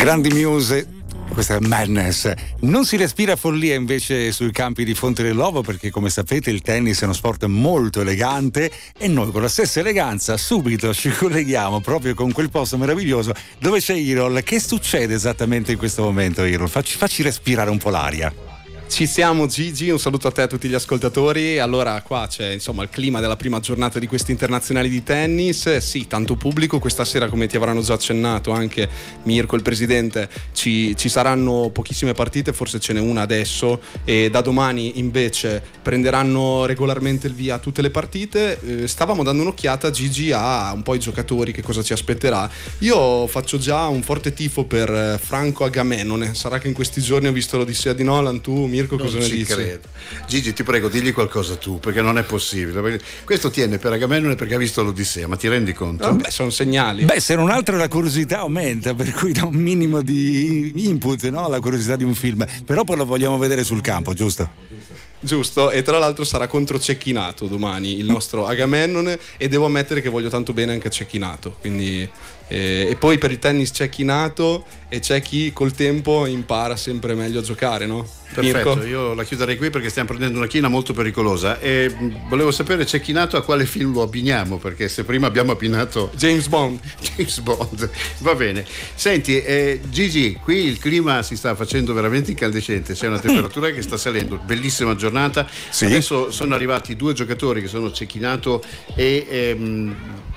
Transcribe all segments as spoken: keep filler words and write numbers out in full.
Grandi Muse. Questa è Madness. Non si respira follia invece sui campi di Fonte dell'Ovo, perché come sapete il tennis è uno sport molto elegante e noi con la stessa eleganza subito ci colleghiamo proprio con quel posto meraviglioso dove c'è Irol. Che succede esattamente in questo momento, Irol? Facci, facci respirare un po' l'aria. Ci siamo Gigi, un saluto a te e a tutti gli ascoltatori. Allora qua c'è insomma il clima della prima giornata di questi internazionali di tennis. Sì, tanto pubblico, questa sera come ti avranno già accennato anche Mirko, il presidente, ci, ci saranno pochissime partite, forse ce n'è una adesso e da domani invece prenderanno regolarmente il via tutte le partite. Eh, stavamo dando un'occhiata Gigi a un po' i giocatori, che cosa ci aspetterà. Io faccio già un forte tifo per Franco Agamennone. Sarà che in questi giorni ho visto l'Odissea di Nolan, tu Mirko Non cosa ne ci dici? credo. Gigi, ti prego, digli qualcosa tu, perché non è possibile. Questo tiene per Agamennone perché ha visto l'Odissea, ma ti rendi conto? Vabbè, sono segnali. Beh, se non altro la curiosità aumenta, per cui dà un minimo di input, no? La curiosità di un film. Però poi lo vogliamo vedere sul campo, giusto? Giusto, e tra l'altro sarà contro Cecchinato domani il nostro Agamennone, e devo ammettere che voglio tanto bene anche a Cecchinato, quindi eh, e poi per il tennis Cecchinato, e c'è chi col tempo impara sempre meglio a giocare, no? Perfetto, Mirko? io la chiuderei qui perché stiamo prendendo una china molto pericolosa e mh, volevo sapere Cecchinato a quale film lo abbiniamo, perché se prima abbiamo abbinato James Bond. James Bond, va bene. Senti, eh, Gigi, qui il clima si sta facendo veramente incandescente, c'è una temperatura che sta salendo, bellissima giornata. Sì. Adesso sono arrivati due giocatori che sono Cecchinato e ehm,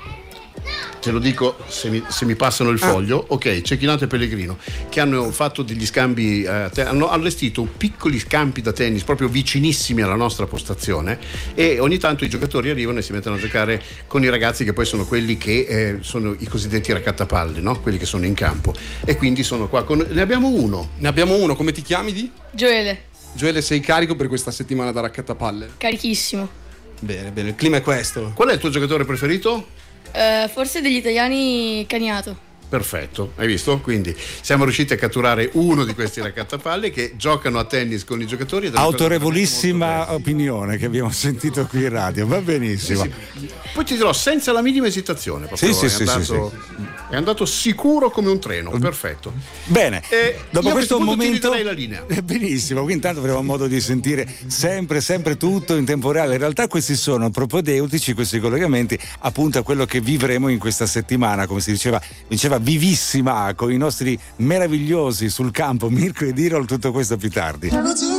te lo dico se mi, se mi passano il foglio, ah. ok, Cecchinato e Pellegrino, che hanno fatto degli scambi, eh, te, hanno allestito piccoli campi da tennis proprio vicinissimi alla nostra postazione, e ogni tanto i giocatori arrivano e si mettono a giocare con i ragazzi che poi sono quelli che eh, sono i cosiddetti raccattapalle, no? Quelli che sono in campo, e quindi sono qua con... ne abbiamo uno. Ne abbiamo uno, come ti chiami di? Gioele, Gioele, sei carico per questa settimana da raccattapalle? carichissimo. Bene, bene, il clima è questo. Qual è il tuo giocatore preferito? Eh, forse degli italiani Caniato. Perfetto, hai visto? Quindi siamo riusciti a catturare uno di questi raccattapalle che giocano a tennis con i giocatori. Autorevolissima opinione che abbiamo sentito qui in radio, va benissimo. Sì, sì. Poi ti dirò senza la minima esitazione, proprio, Sì, è, sì, andato, sì, sì, è andato sicuro come un treno, perfetto. Bene, E dopo io a questo questo punto ti momento ridarei la linea. Eh, benissimo, qui intanto avremo modo di sentire sempre sempre tutto in tempo reale. In realtà questi sono propedeutici, questi collegamenti appunto a quello che vivremo in questa settimana, come si diceva, diceva vivissima, con i nostri meravigliosi sul campo Mirko ed Irol. Tutto questo più tardi.